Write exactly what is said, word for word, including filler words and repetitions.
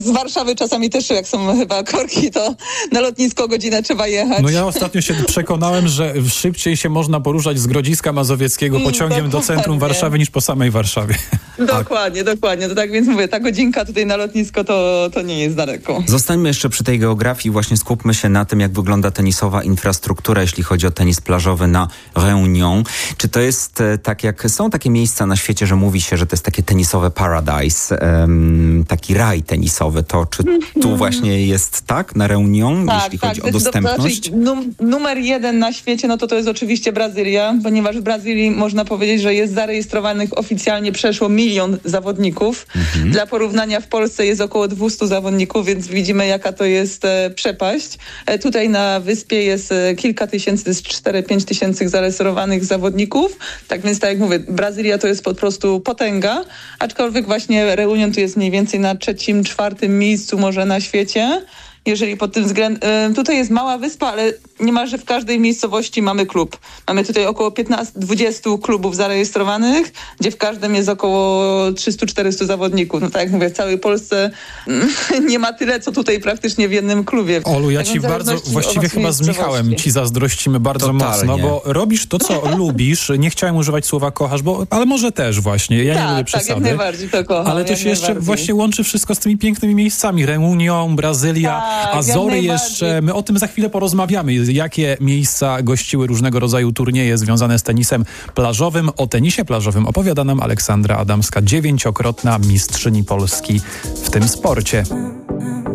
Z Warszawy czasami też, jak są chyba korki, to na lotnisko godzinę trzeba jechać. No ja ostatnio się przekonałem, że szybciej się można poruszać z Grodziska Mazowieckiego pociągiem mm, do centrum Warszawy niż po samej Warszawie. Dokładnie, dokładnie. To tak więc mówię, ta godzinka tutaj na lotnisko to, to nie jest daleko. Zostańmy jeszcze przy tej geografii. Właśnie skupmy się na tym, jak wygląda tenisowa infrastruktura, jeśli chodzi o tenis plażowy na Réunion. Czy to jest e, tak, jak są takie miejsca na świecie, że mówi się, że to jest takie tenisowe paradise, um, taki raj tenisowy, to czy tu właśnie jest tak na Réunion, tak, jeśli tak, chodzi o dostępność? Znaczy, num, numer jeden na świecie, no to to jest oczywiście Brazylia, ponieważ w Brazylii można powiedzieć, że jest zarejestrowanych oficjalnie przeszło milion zawodników. Mhm. Dla porównania w Polsce jest około dwieście zawodników, więc widzimy, jaka to jest e, przepaść. E, tutaj na wyspie jest e, kilka tysięcy, to jest cztery pięć tysięcy zarejestrowanych zawodników. Tak więc, tak jak mówię, Brazylia to jest po prostu potęga, aczkolwiek właśnie Réunion tu jest mniej więcej na trzecim, czwartym miejscu może na świecie. Jeżeli pod tym względem... Tutaj jest mała wyspa, ale niemalże w każdej miejscowości mamy klub. Mamy tutaj około piętnaście dwadzieścia klubów zarejestrowanych, gdzie w każdym jest około trzysta czterysta zawodników. No tak jak mówię, w całej Polsce nie ma tyle, co tutaj praktycznie w jednym klubie. Olu, ja ci bardzo, właściwie chyba z Michałem ci zazdrościmy bardzo Totalnie. mocno, bo robisz to, co lubisz. Nie chciałem używać słowa kochasz, bo, ale może też właśnie. Ja tak, nie lubię przesady. Tak, jak najbardziej to kocham. Ale to się jeszcze właśnie łączy wszystko z tymi pięknymi miejscami. Réunion, Brazylia, tak, Azory jeszcze. My o tym za chwilę porozmawiamy. Jakie miejsca gościły różnego rodzaju turnieje związane z tenisem plażowym. O tenisie plażowym opowiada nam Aleksandra Adamska, dziewięciokrotna mistrzyni Polski w tym sporcie.